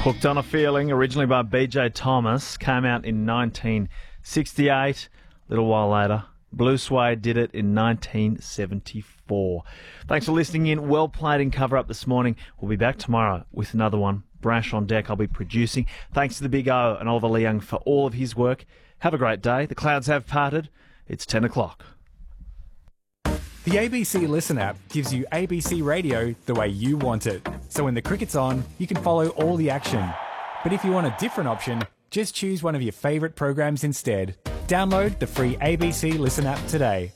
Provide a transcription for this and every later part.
Hooked on a Feeling, originally by BJ Thomas, came out in 1968. A little while later, Blue Suede did it in 1974. Thanks for listening in. Well played in Cover Up this morning. We'll be back tomorrow with another one. Brash on deck, I'll be producing. Thanks to the Big O and Oliver Leung for all of his work. Have a great day. The clouds have parted. It's 10 o'clock. The ABC Listen app gives you ABC radio the way you want it. So when the cricket's on, you can follow all the action. But if you want a different option, just choose one of your favourite programs instead. Download the free ABC Listen app today.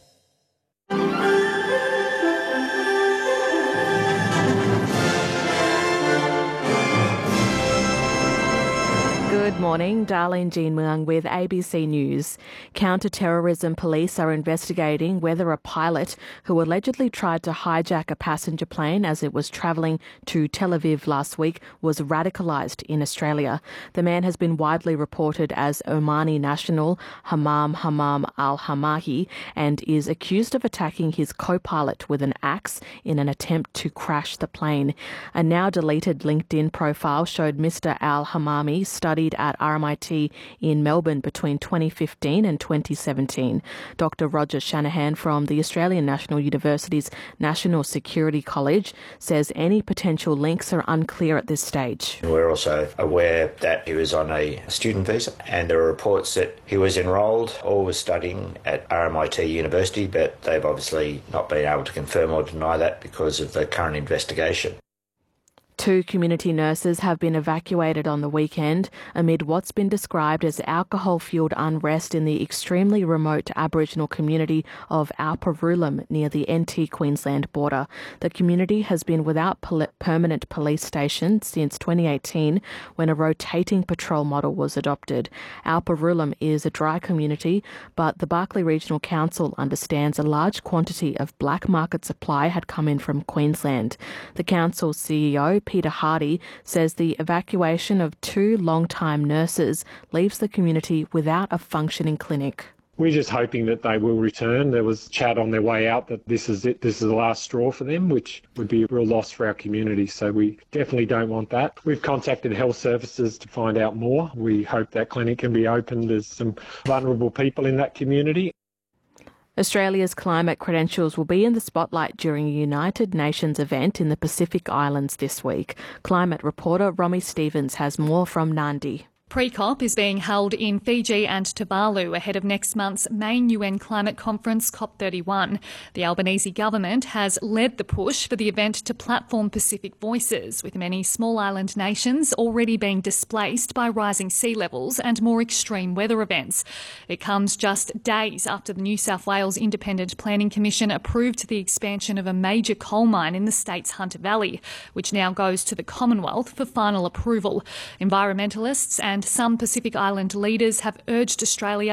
Good morning, Darlene Jean Muang with ABC News. Counter-terrorism police are investigating whether a pilot who allegedly tried to hijack a passenger plane as it was travelling to Tel Aviv last week was radicalised in Australia. The man has been widely reported as Omani national Hammam al-Hamahi and is accused of attacking his co-pilot with an axe in an attempt to crash the plane. A now-deleted LinkedIn profile showed Mr al-Hamami studied at RMIT in Melbourne between 2015 and 2017. Dr. Roger Shanahan from the Australian National University's National Security College says any potential links are unclear at this stage. We're also aware that he was on a student visa, and there are reports that he was enrolled or was studying at RMIT University, but they've obviously not been able to confirm or deny that because of the current investigation. 2 community nurses have been evacuated on the weekend amid what's been described as alcohol-fuelled unrest in the extremely remote Aboriginal community of Alparulam near the NT Queensland border. The community has been without permanent police station since 2018 when a rotating patrol model was adopted. Alparulam is a dry community, but the Barkly Regional Council understands a large quantity of black market supply had come in from Queensland. The council's CEO, Peter Hardy, says the evacuation of 2 long-time nurses leaves the community without a functioning clinic. We're just hoping that they will return. There was chat on their way out that this is it, this is the last straw for them, which would be a real loss for our community. So we definitely don't want that. We've contacted health services to find out more. We hope that clinic can be opened. There's some vulnerable people in that community. Australia's climate credentials will be in the spotlight during a United Nations event in the Pacific Islands this week. Climate reporter Romy Stevens has more from Nandi. Pre-COP is being held in Fiji and Tuvalu ahead of next month's main UN climate conference, COP31. The Albanese government has led the push for the event to platform Pacific voices, with many small island nations already being displaced by rising sea levels and more extreme weather events. It comes just days after the New South Wales Independent Planning Commission approved the expansion of a major coal mine in the state's Hunter Valley, which now goes to the Commonwealth for final approval. Environmentalists and some Pacific Island leaders have urged Australia